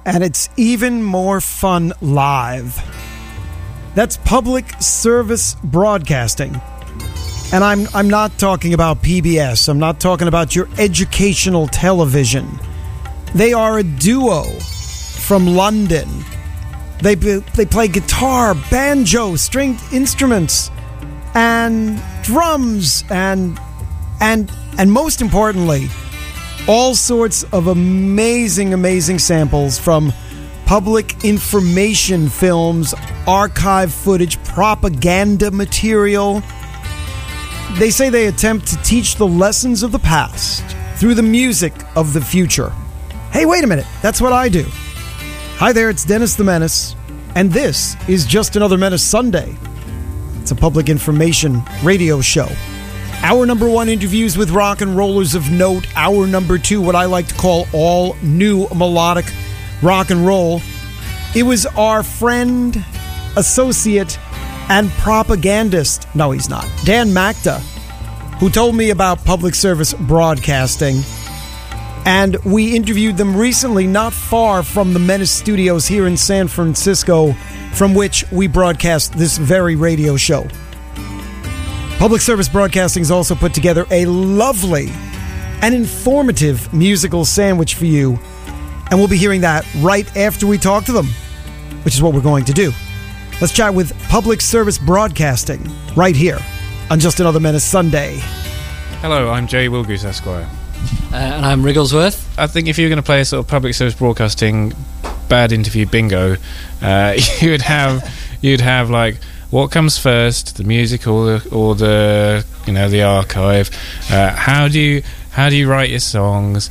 and it's even more fun live. That's public service broadcasting. And I'm not talking about PBS. I'm not talking about your educational television. They are a duo from London. They play guitar, banjo, stringed instruments, and drums, and most importantly, all sorts of amazing samples from public information films, archive footage, propaganda material. They say they attempt to teach the lessons of the past through the music of the future. Hey, wait a minute. That's what I do. Hi there, it's Dennis the Menace, and this is Just Another Menace Sunday. It's a public information radio show. Hour number 1, interviews with rock and rollers of note. Hour number 2, what I like to call all new melodic rock and roll. It was our friend, associate, and propagandist, no he's not, Dan Makta, who told me about public service broadcasting. And we interviewed them recently, not far from the Menace Studios here in San Francisco, from which we broadcast this very radio show. Public Service Broadcasting has also put together a lovely and informative musical sandwich for you, and we'll be hearing that right after we talk to them, which is what we're going to do. Let's chat with Public Service Broadcasting right here on Just Another Menace Sunday. Hello, I'm Joey Wilgoose, Esquire. And I'm Wrigglesworth. I think if you were going to play a sort of public service broadcasting bad interview bingo, you'd have like, what comes first, the music or the the archive? How do you write your songs?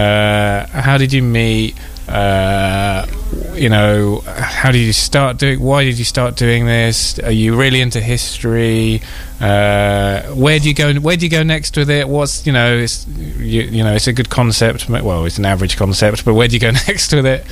How did you meet? How did you start doing? Why did you start doing this? Are you really into history? Where do you go next with it? What's it's a good concept. Well, it's an average concept, but where do you go next with it?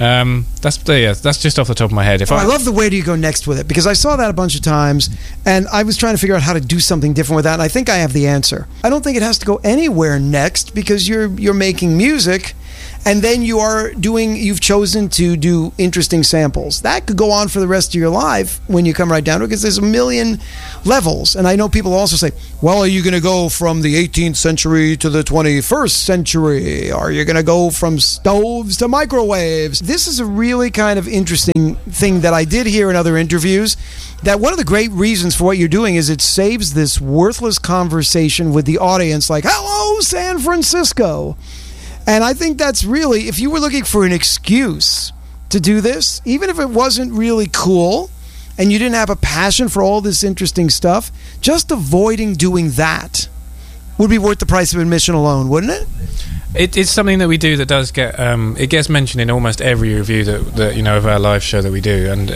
That's just off the top of my head. I love the where do you go next with it, because I saw that a bunch of times and I was trying to figure out how to do something different with that, and I think I have the answer. I don't think it has to go anywhere next, because you're making music. And then you've chosen to do interesting samples. That could go on for the rest of your life when you come right down to it, because there's a million levels. And I know people also say, well, are you going to go from the 18th century to the 21st century? Are you going to go from stoves to microwaves? This is a really kind of interesting thing that I did hear in other interviews, that one of the great reasons for what you're doing is it saves this worthless conversation with the audience, like, hello, San Francisco. And I think that's really, if you were looking for an excuse to do this, even if it wasn't really cool and you didn't have a passion for all this interesting stuff, just avoiding doing that would be worth the price of admission alone, wouldn't it? It's something that we do that does get it gets mentioned in almost every review that of our live show that we do, and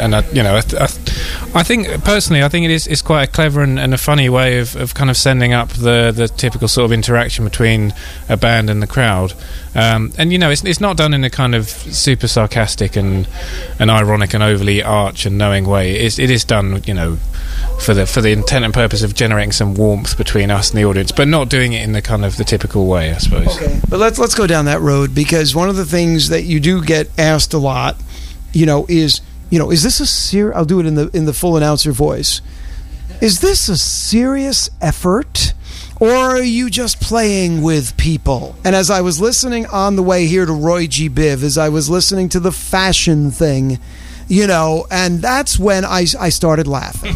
I think personally it's quite a clever and a funny way of kind of sending up the typical sort of interaction between a band and the crowd, and it's not done in a kind of super sarcastic and ironic and overly arch and knowing way. It is done for the intent and purpose of generating some warmth between us and the audience, but not doing it in the kind of the typical way, I suppose. Okay, but let's go down that road, because one of the things that you do get asked a lot, is this I'll do it in the full announcer voice. Is this a serious effort, or are you just playing with people? And as I was listening on the way here to Roy G. Biv, as I was listening to the fashion thing, and that's when I started laughing.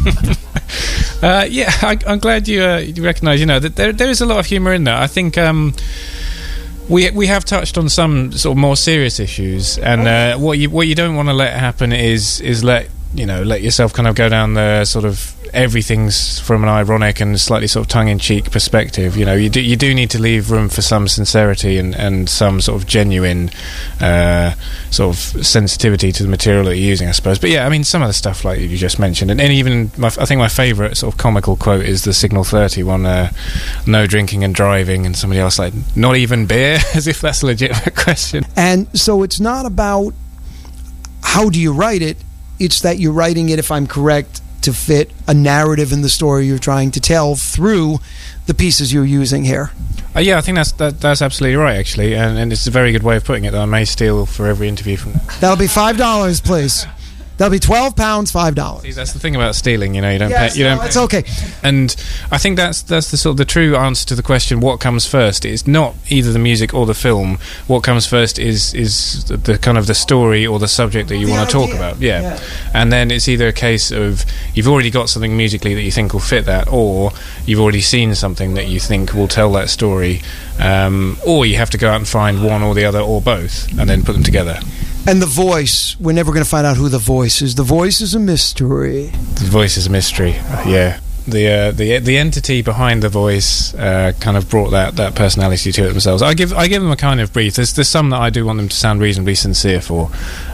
I'm glad you recognise, that there is a lot of humour in there. I think we have touched on some sort of more serious issues, and what you don't want to let happen is let yourself kind of go down the sort of everything's from an ironic and slightly sort of tongue-in-cheek perspective. You do need to leave room for some sincerity and some sort of genuine sort of sensitivity to the material that you're using, I suppose. But yeah, I mean, some of the stuff like you just mentioned, and even I think my favourite sort of comical quote is the Signal 30 one, no drinking and driving, and somebody else like, not even beer, as if that's a legitimate question. And so it's not about how do you write it, it's that you're writing it, if I'm correct, to fit a narrative in the story you're trying to tell through the pieces you're using here. Yeah, I think that's absolutely right, actually, and it's a very good way of putting it that I may steal for every interview from that. That'll be $5, please. That'll be £12, $5. See, that's the thing about stealing, you don't Yes, pay. You don't it's okay. And I think that's the sort of the true answer to the question: what comes first? It's not either the music or the film. What comes first is the kind of the story or the subject that you want to talk about. Yeah, and then it's either a case of you've already got something musically that you think will fit that, or you've already seen something that you think will tell that story, or you have to go out and find one or the other or both, and then put them together. And the voice, we're never going to find out who the voice is. The voice is a mystery. The voice is a mystery, yeah. The entity behind the voice kind of brought that personality to it themselves. I give them a kind of brief. There's some that I do want them to sound reasonably sincere for,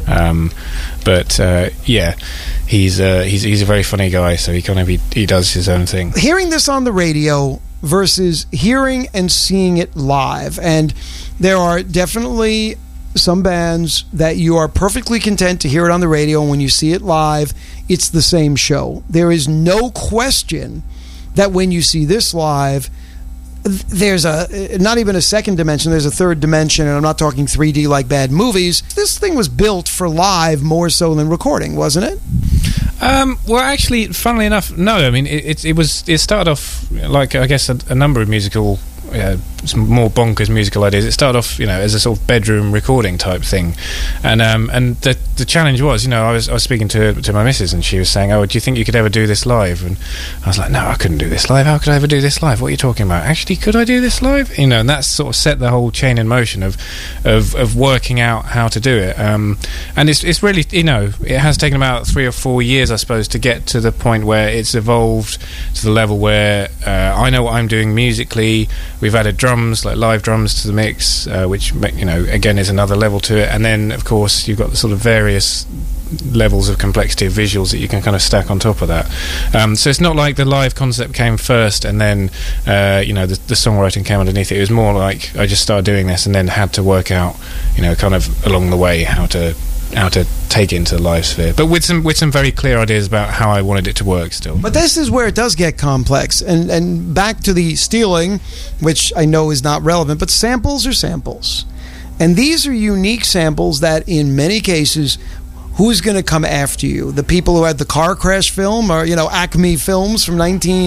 but yeah, he's a very funny guy. So he does his own thing. Hearing this on the radio versus hearing and seeing it live, and there are definitely some bands that you are perfectly content to hear it on the radio, and when you see it live, it's the same show. There is no question that when you see this live, there's not even a second dimension, there's a third dimension, and I'm not talking 3D like bad movies. This thing was built for live more so than recording, wasn't it? Well, actually, funnily enough, no. I mean, it started off like, I guess, a number of musical, some more bonkers musical ideas. It started off, as a sort of bedroom recording type thing, and the challenge was, I was speaking to my missus, and she was saying, "Oh, do you think you could ever do this live?" And I was like, "No, I couldn't do this live. How could I ever do this live? What are you talking about? Actually, could I do this live?" And that sort of set the whole chain in motion of working out how to do it. And it's really, it has taken about 3 or 4 years, I suppose, to get to the point where it's evolved to the level where I know what I'm doing musically. We've added drums, like live drums, to the mix, which again is another level to it. And then, of course, you've got the sort of various levels of complexity of visuals that you can kind of stack on top of that. So it's not like the live concept came first and then the songwriting came underneath it. It was more like I just started doing this and then had to work out, kind of along the way how to take it into the live sphere, but with some very clear ideas about how I wanted it to work still. But this is where it does get complex, and back to the stealing, which I know is not relevant, but samples are samples, and these are unique samples that in many cases, who's going to come after you? The people who had the car crash film, or Acme Films from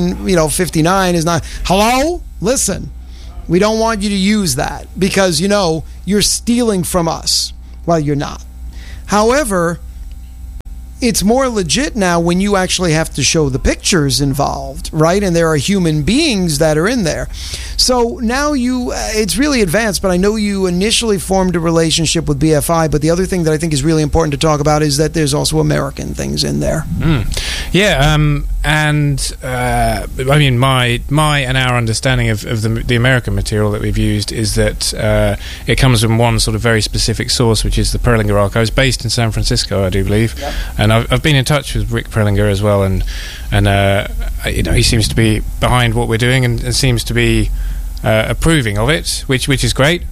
1959 is not, hello, listen, we don't want you to use that because you're stealing from us. Well, you're not. However, it's more legit now when you actually have to show the pictures involved, right? And there are human beings that are in there. So now it's really advanced, but I know you initially formed a relationship with BFI, but the other thing that I think is really important to talk about is that there's also American things in there. Yeah, and I mean, my and our understanding of the American material that we've used is that it comes from one sort of very specific source, which is the Prelinger Archives, based in San Francisco, I do believe. Yep. And I've been in touch with Rick Prelinger as well, and he seems to be behind what we're doing and seems to be approving of it, which is great.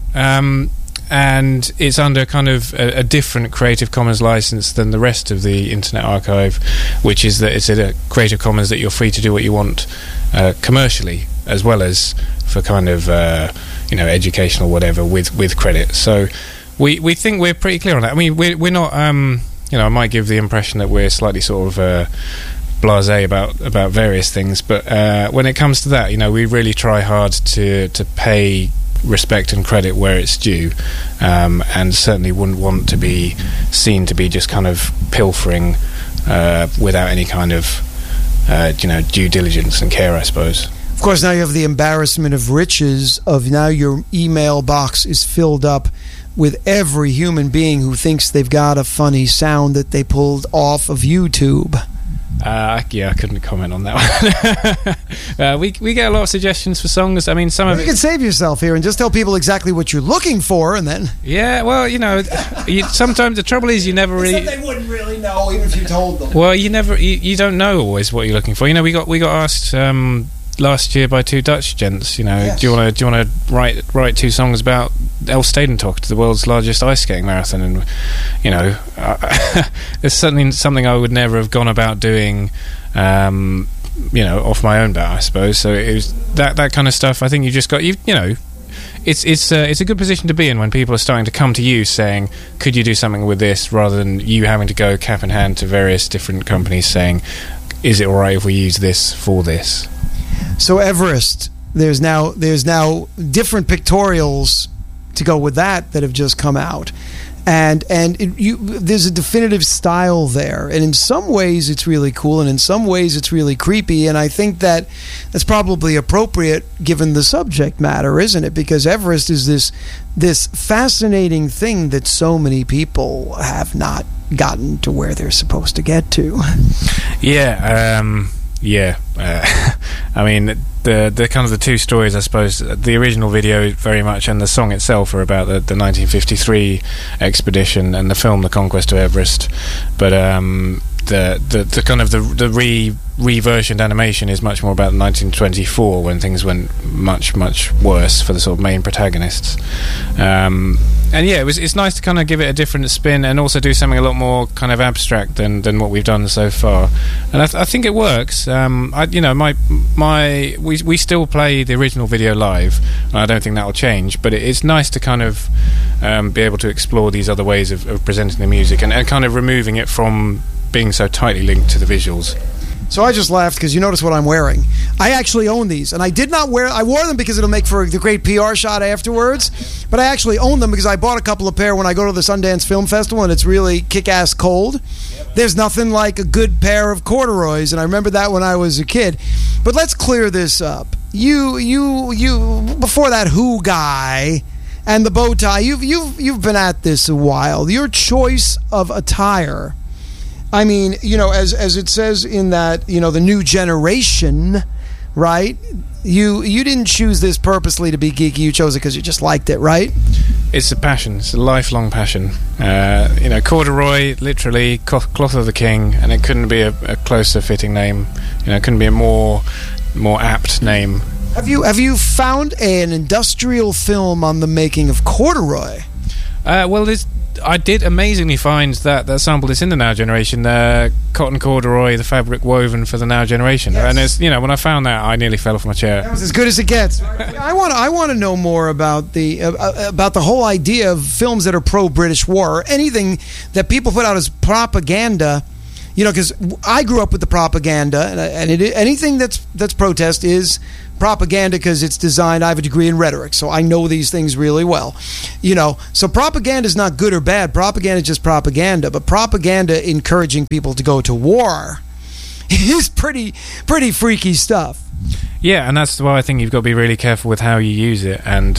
And it's under kind of a different Creative Commons license than the rest of the Internet Archive, which is that it's a Creative Commons that you're free to do what you want commercially, as well as for kind of educational whatever with credit. So we think we're pretty clear on that. I mean, we're not. I might give the impression that we're slightly sort of blasé about various things, but when it comes to that, we really try hard to pay respect and credit where it's due, and certainly wouldn't want to be seen to be just kind of pilfering without any kind of due diligence and care, I suppose. Of course, now you have the embarrassment of riches of now your email box is filled up with every human being who thinks they've got a funny sound that they pulled off of YouTube. I couldn't comment on that one. We get a lot of suggestions for songs. I mean, some of it... You can save yourself here and just tell people exactly what you're looking for, and then... Yeah, well, sometimes the trouble is you never really... Except they wouldn't really know, even if you told them. Well, you don't know always what you're looking for. We got asked last year by two Dutch gents. Yes. Do you want to write two songs about Elfstedentocht, the world's largest ice skating marathon? And it's certainly something I would never have gone about doing, off my own bat, I suppose. So it was that kind of stuff. I think you just got it's a good position to be in when people are starting to come to you saying, could you do something with this, rather than you having to go cap in hand to various different companies saying, is it all right if we use this for this? So Everest, there's now different pictorials to go with that have just come out. And there's a definitive style there, and in some ways it's really cool, and in some ways it's really creepy. And I think that's probably appropriate given the subject matter, isn't it? Because Everest is this fascinating thing that so many people have not gotten to where they're supposed to get to. I mean, the kind of the two stories, I suppose. The original video very much, and the song itself, are about the 1953 expedition, and the film The Conquest of Everest. But the kind of the reversioned animation is much more about 1924, when things went much worse for the sort of main protagonists. And yeah, it's nice to kind of give it a different spin, and also do something a lot more kind of abstract than what we've done so far. And I think it works. We still play the original video live, and I don't think that will change. But it's nice to kind of be able to explore these other ways of presenting the music, and kind of removing it from being so tightly linked to the visuals. So I just laughed because you notice what I'm wearing. I actually own these, and I wore them because it'll make for the great PR shot afterwards, but I actually own them because I bought a couple of pair when I go to the Sundance Film Festival, and it's really kick-ass cold. Yep. There's nothing like a good pair of corduroys, and I remember that when I was a kid. But let's clear this up. You before that Who guy and the bow tie, you've been at this a while. Your choice of attire, I mean, as it says in that, the new generation, right? You didn't choose this purposely to be geeky. You chose it because you just liked it, right? It's a passion. It's a lifelong passion. Corduroy, literally, cloth of the king, and it couldn't be a closer fitting name. It couldn't be a more apt name. Have you found an industrial film on the making of corduroy? I did amazingly find that sample that's in the Now Generation, cotton corduroy, the fabric woven for the Now Generation. Yes. And it's, when I found that, I nearly fell off my chair. That was as good as it gets. I want to know more about the whole idea of films that are pro-British war, or anything that people put out as propaganda. Because I grew up with the propaganda, and anything that's protest is propaganda because it's designed. I have a degree in rhetoric, so I know these things really well. So propaganda is not good or bad. Propaganda is just propaganda. But propaganda encouraging people to go to war is pretty freaky stuff. Yeah, and that's why I think you've got to be really careful with how you use it, and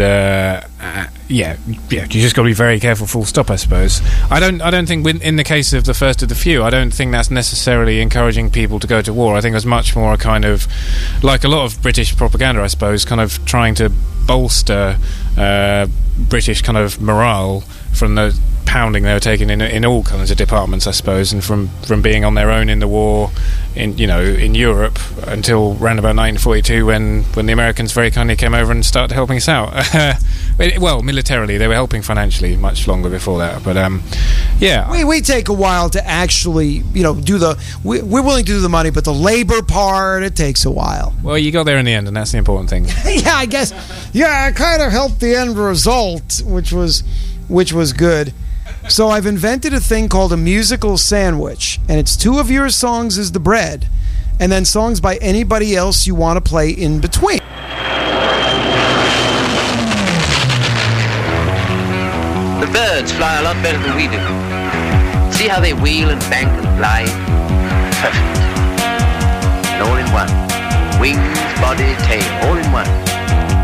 you just got to be very careful. Full stop, I suppose. I don't think in the case of The First of the Few, I don't think that's necessarily encouraging people to go to war. I think it was much more a kind of, like a lot of British propaganda, I suppose, kind of trying to bolster British kind of morale from the pounding they were taking in all kinds of departments, I suppose, and from being on their own in the war in Europe until around about 1942 when the Americans very kindly came over and started helping us out. Well, militarily, they were helping financially much longer before that, but we take a while to actually we're willing to do the money, but the labor part, it takes a while. Well, you got there in the end, and that's the important thing. Yeah, I guess. Yeah, I kind of helped the end result, which was good. So I've invented a thing called a musical sandwich, and it's 2 of your songs as the bread, and then songs by anybody else you want to play in between. The birds fly a lot better than we do. See how they wheel and bank and fly? Perfect. And all in one. Wings, body, tail, all